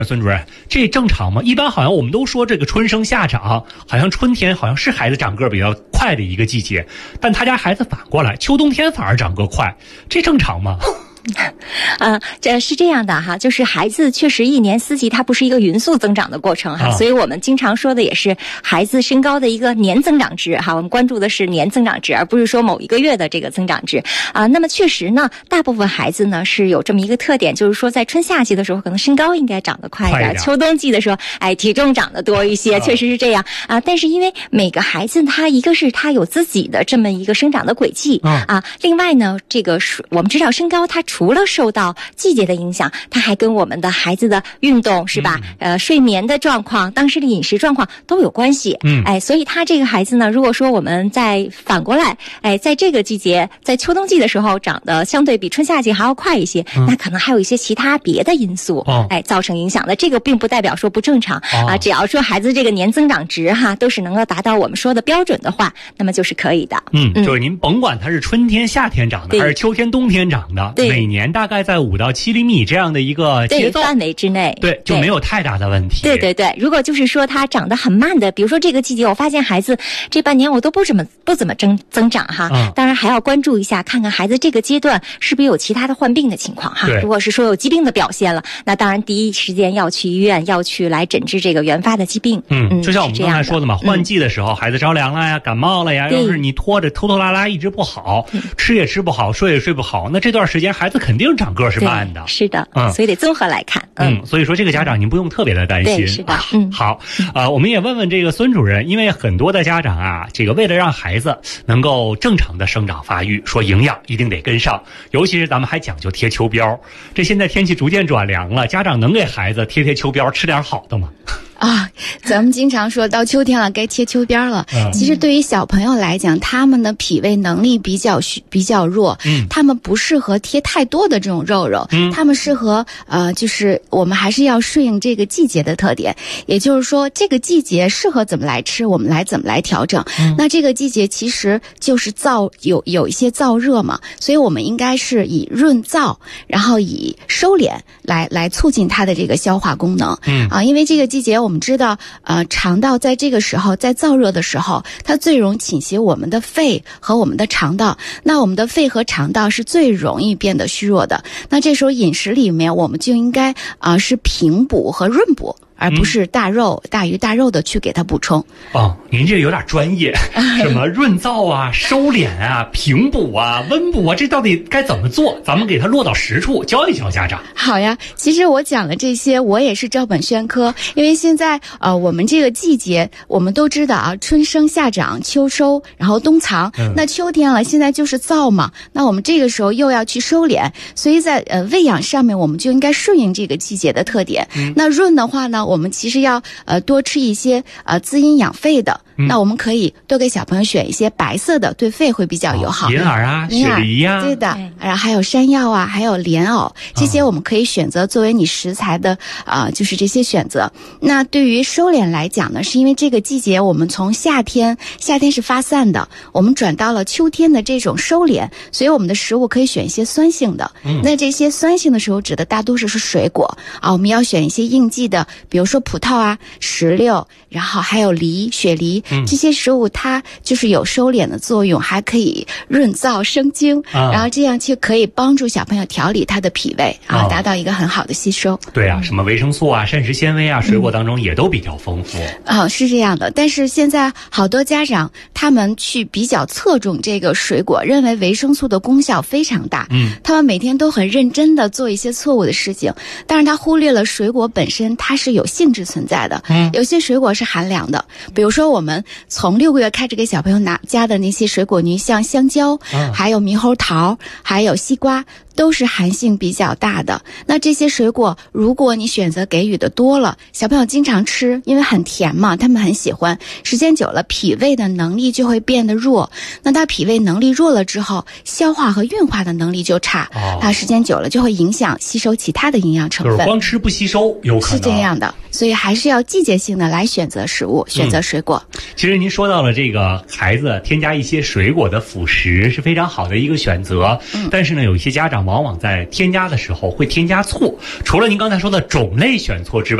孙主任，这正常吗？一般好像我们都说这个春生夏长，好像春天好像是孩子长个比较快的一个季节，但他家孩子反过来，秋冬天反而长个快，这正常吗？ 这是这样的哈，就是孩子确实一年四季它不是一个匀速增长的过程哈，所以我们经常说的也是孩子身高的一个年增长值哈，我们关注的是年增长值，而不是说某一个月的这个增长值啊。那么确实呢，大部分孩子呢是有这么一个特点，就是说在春夏季的时候可能身高应该长得快一点，秋冬季的时候体重长得多一些，确实是这样啊。但是因为每个孩子他一个是他有自己的这么一个生长的轨迹啊，另外呢这个我们知道身高它除了受到季节的影响，它还跟我们的孩子的运动是吧？睡眠的状况、当时的饮食状况都有关系。所以他这个孩子呢，如果说我们再反过来，在这个季节，在秋冬季的时候长得相对比春夏季还要快一些，那可能还有一些其他别的因素，造成影响的。这个并不代表说不正常啊，只要说孩子这个年增长值哈，都是能够达到我们说的标准的话，那么就是可以的。 就是您甭管他是春天、夏天长的，还是秋天、冬天长的，每年大概在5到7厘米这样的一个节奏范围之内， 对，就没有太大的问题。 对，如果就是说他长得很慢的，比如说这个季节，我发现孩子这半年我都不怎么增长哈。当然还要关注一下，看看孩子这个阶段是不是有其他的患病的情况哈。如果是说有疾病的表现了，那当然第一时间要去医院，要去来诊治这个原发的疾病。 就像我们刚才说的嘛，换季的时候孩子着凉了呀、感冒了呀，要是你拖着拖拖拉拉一直不好，吃也吃不好，睡也睡不好，那这段时间孩子肯定长个是慢的。 是的，所以得综合来看。 所以说这个家长您不用特别的担心。 对，是的。 好，我们也问问这个孙主任，因为很多的家长啊，这个为了让孩子能够正常的生长发育，说营养一定得跟上，尤其是咱们还讲究贴秋膘。这现在天气逐渐转凉了，家长能给孩子贴秋膘，吃点好的吗？ 咱们经常说到秋天了该贴秋膘了。其实对于小朋友来讲，他们的脾胃能力比较弱，他们不适合贴太多的这种肉，他们适合就是我们还是要顺应这个季节的特点，也就是说这个季节适合怎么来吃，我们来怎么来调整。那这个季节其实就是有一些燥热嘛，所以我们应该是以润燥，然后以收敛来促进它的这个消化功能。因为这个季节我们知道肠道在这个时候，在燥热的时候，它最容易倾斜我们的肺和我们的肠道，那我们的肺和肠道是最容易变得虚弱的。那这时候饮食里面我们就应该是平补和润补，而不是大鱼大肉的去给它补充。 您这有点专业，什么润燥啊、收敛啊、平补啊、温补啊，这到底该怎么做？咱们给它落到实处，教一教家长。 好呀，其实我讲的这些，我也是照本宣科，因为现在我们这个季节，我们都知道啊，春生夏长秋收，然后冬藏。那秋天了，现在就是燥嘛，那我们这个时候又要去收敛，所以在喂养上面，我们就应该顺应这个季节的特点。那润的话呢，我们其实要多吃一些滋阴养肺的。那我们可以多给小朋友选一些白色的，对肺会比较友好。 银耳啊，雪梨呀， 对的。然后还有山药啊，还有莲藕，这些我们可以选择作为你食材的就是这些选择。那对于收敛来讲呢，是因为这个季节我们从夏天是发散的，我们转到了秋天的这种收敛，所以我们的食物可以选一些酸性的。那这些酸性的食物指的大多数是水果我们要选一些应季的，比如说葡萄啊、石榴，然后还有梨、雪梨。这些食物它就是有收敛的作用，还可以润燥生津，然后这样就可以帮助小朋友调理他的脾胃达到一个很好的吸收。 对啊，什么维生素啊、膳食纤维啊，水果当中也都比较丰富。 是这样的。但是现在好多家长他们去比较侧重这个水果，认为维生素的功效非常大，他们每天都很认真的做一些错误的事情，但是他忽略了水果本身它是有性质存在的。有些水果是寒凉的，比如说我们从6个月开始给小朋友加的那些水果泥，像香蕉，还有猕猴桃，还有西瓜，都是寒性比较大的。那这些水果如果你选择给予的多了，小朋友经常吃，因为很甜嘛，他们很喜欢，时间久了脾胃的能力就会变得弱。那他脾胃能力弱了之后，消化和运化的能力就差，它时间久了就会影响吸收其他的营养成分， 就是光吃不吸收，有可能是这样的。所以还是要季节性的来选择食物，选择水果。 其实您说到了这个孩子添加一些水果的辅食是非常好的一个选择，但是呢有一些家长往往在添加的时候会添加错，除了您刚才说的种类选错之外，